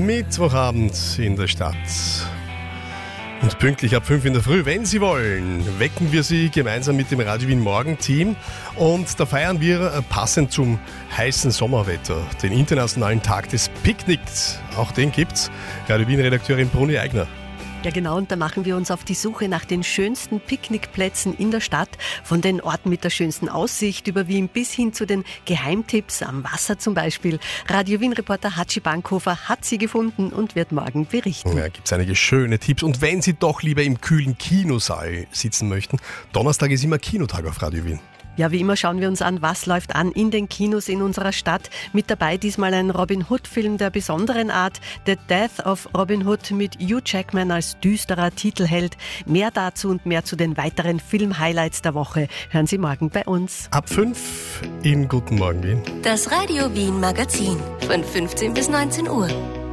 Mittwochabend in der Stadt. Und pünktlich ab 5 in der Früh, wenn Sie wollen, wecken wir Sie gemeinsam mit dem Radio Wien Morgenteam. Und da feiern wir passend zum heißen Sommerwetter den Internationalen Tag des Picknicks. Auch den gibt's. Radio Wien-Redakteurin Bruni Eigner. Ja genau, und da machen wir uns auf die Suche nach den schönsten Picknickplätzen in der Stadt, von den Orten mit der schönsten Aussicht über Wien bis hin zu den Geheimtipps am Wasser zum Beispiel. Radio Wien-Reporter Hatschi Bankhofer hat sie gefunden und wird morgen berichten. Ja, gibt's einige schöne Tipps. Und wenn Sie doch lieber im kühlen Kinosaal sitzen möchten, Donnerstag ist immer Kinotag auf Radio Wien. Ja, wie immer schauen wir uns an, was läuft an in den Kinos in unserer Stadt. Mit dabei diesmal ein Robin Hood-Film der besonderen Art, The Death of Robin Hood mit Hugh Jackman als düsterer Titelheld. Mehr dazu und mehr zu den weiteren Film-Highlights der Woche hören Sie morgen bei uns. Ab 5 in Guten Morgen Wien. Das Radio Wien Magazin von 15 bis 19 Uhr.